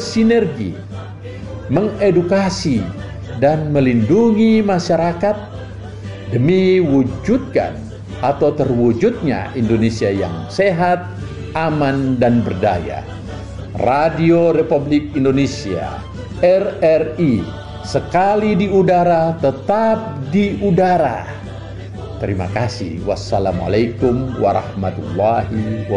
bersinergi, mengedukasi, dan melindungi masyarakat demi wujudkan atau terwujudnya Indonesia yang sehat, aman, dan berdaya. Radio Republik Indonesia RRI, sekali di udara tetap di udara. Terima kasih. Wassalamualaikum warahmatullahi wabarakatuh.